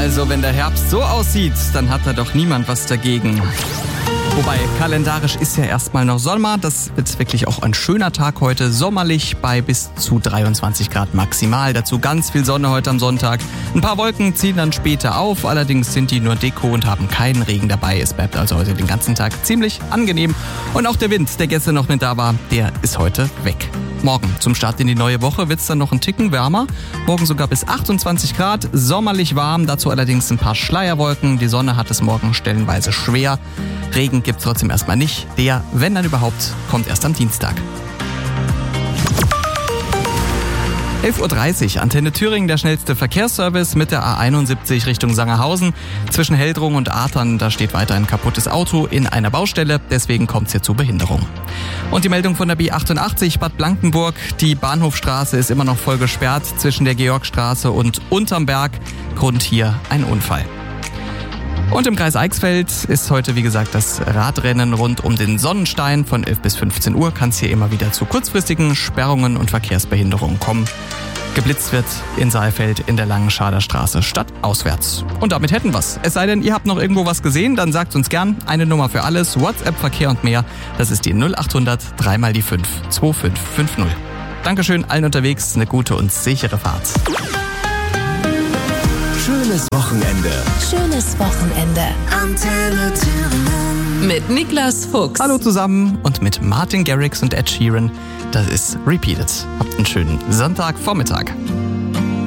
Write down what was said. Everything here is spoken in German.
Also wenn der Herbst so aussieht, dann hat da doch niemand was dagegen. Wobei, kalendarisch ist ja erstmal noch Sommer. Das wird wirklich auch ein schöner Tag heute. Sommerlich bei bis zu 23 Grad maximal. Dazu ganz viel Sonne heute am Sonntag. Ein paar Wolken ziehen dann später auf. Allerdings sind die nur Deko und haben keinen Regen dabei. Es bleibt also heute den ganzen Tag ziemlich angenehm. Und auch der Wind, der gestern noch mit da war, der ist heute weg. Morgen zum Start in die neue Woche wird es dann noch einen Ticken wärmer. Morgen sogar bis 28 Grad, sommerlich warm, dazu allerdings ein paar Schleierwolken. Die Sonne hat es morgen stellenweise schwer. Regen gibt es trotzdem erstmal nicht. Der, wenn dann überhaupt, kommt erst am Dienstag. 11.30 Uhr, Antenne Thüringen, der schnellste Verkehrsservice mit der A71 Richtung Sangerhausen. Zwischen Heldrung und Athern, da steht weiter ein kaputtes Auto in einer Baustelle, deswegen kommt es hier zu Behinderung. Und die Meldung von der B88 Bad Blankenburg, die Bahnhofstraße ist immer noch voll gesperrt zwischen der Georgstraße und unterm Berg. Grund hier ein Unfall. Und im Kreis Eichsfeld ist heute, wie gesagt, das Radrennen rund um den Sonnenstein. Von 11 bis 15 Uhr kann es hier immer wieder zu kurzfristigen Sperrungen und Verkehrsbehinderungen kommen. Geblitzt wird in Saalfeld in der Langenscharder Straße stadtauswärts. Und damit hätten wir's. Es sei denn, ihr habt noch irgendwo was gesehen, dann sagt uns gern. Eine Nummer für alles, WhatsApp, Verkehr und mehr. Das ist die 0800 3 mal die 5 2550. Dankeschön allen unterwegs, eine gute und sichere Fahrt. Schönes Wochenende. Schönes Wochenende. Antenne Thüringen. Mit Niklas Fuchs. Hallo zusammen und mit Martin Garrix und Ed Sheeran. Das ist Repeated. Habt einen schönen Sonntagvormittag.